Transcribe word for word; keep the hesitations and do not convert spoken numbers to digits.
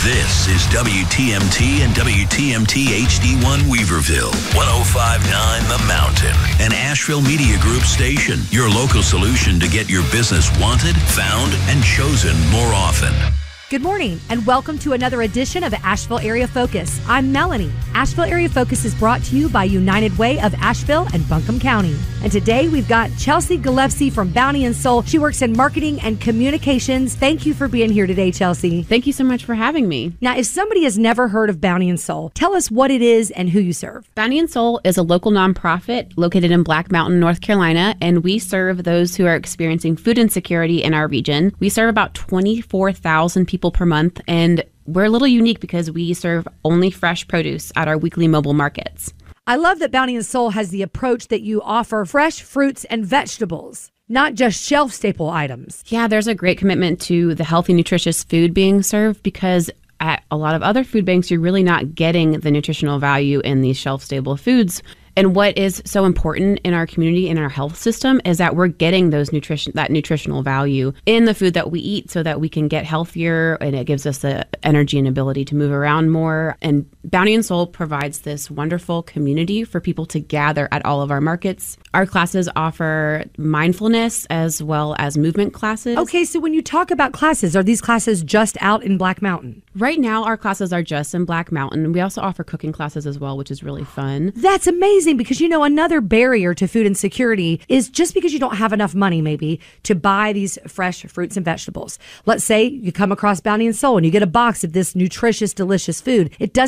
This is W T M T and W T M T H D one Weaverville, one oh five point nine The Mountain, an Asheville Media Group station, your local solution to get your business wanted, found, and chosen more often. Good morning and welcome to another edition of Asheville Area Focus. I'm Melanie. Asheville Area Focus is brought to you by United Way of Asheville and Buncombe County. And today we've got Chelsea Gillespie from Bounty and Soul. She works in marketing and communications. Thank you for being here today, Chelsea. Thank you so much for having me. Now, if somebody has never heard of Bounty and Soul, tell us what it is and who you serve. Bounty and Soul is a local nonprofit located in Black Mountain, North Carolina, and we serve those who are experiencing food insecurity in our region. We serve about twenty-four thousand people per month, and we're a little unique because we serve only fresh produce at our weekly mobile markets. I love that Bounty and Soul has the approach that you offer fresh fruits and vegetables, not just shelf staple items. Yeah, there's a great commitment to the healthy, nutritious food being served because at a lot of other food banks, you're really not getting the nutritional value in these shelf stable foods. And what is so important in our community, in our health system, is that we're getting those nutrition, that nutritional value in the food that we eat so that we can get healthier, and it gives us the energy and ability to move around more. And Bounty and Soul provides this wonderful community for people to gather at all of our markets. Our classes offer mindfulness as well as movement classes. Okay, so when you talk about classes, are these classes just out in Black Mountain? Right now, our classes are just in Black Mountain. We also offer cooking classes as well, which is really fun. That's amazing. Because, you know, another barrier to food insecurity is just because you don't have enough money, maybe, to buy these fresh fruits and vegetables. Let's say you come across Bounty and Soul and you get a box of this nutritious, delicious food. It doesn't